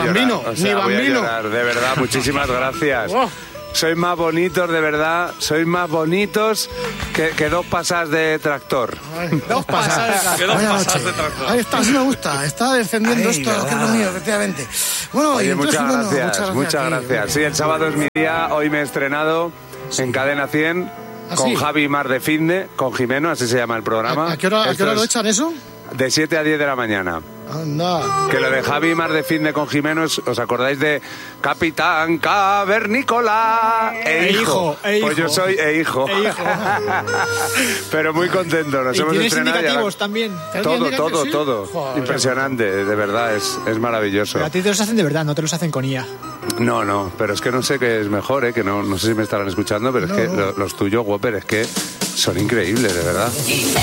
bambino, o sea, ni voy a bambino. llorar, de verdad, muchísimas gracias. Oh. Sois más bonitos, de verdad, sois más bonitos que 2 pasas de tractor. Ay, 2 pasadas. Que 2 Buenas pasas noches. de tractor. Ahí está, así me gusta. Está defendiendo Ay, esto, ¿verdad? que es lo mío, efectivamente. Bueno, Oye, y entonces, muchas bueno, gracias, muchas gracias. Sí, el sábado es mi día, hoy me he estrenado en Cadena 100 ¿Ah, con sí? Javi Mar de Finde, con Jimeno, así se llama el programa. ¿A qué hora Esto lo es echan eso? De 7 a 10 de la mañana. Anda. Que lo de Javi Mar de Finde con Jimeno, ¿os acordáis de Capitán Cavernícola? Hijo. Pues yo soy hijo. Pero muy contento, nos Y hemos tienes estrenado. indicativos también. Todo. Joder. Impresionante, de verdad, es maravilloso. Pero a ti te los hacen de verdad, no te los hacen con IA. No, pero es que no sé qué es mejor, que no sé si me estarán escuchando, pero es que los tuyos, Whopper, es que son increíbles, de verdad.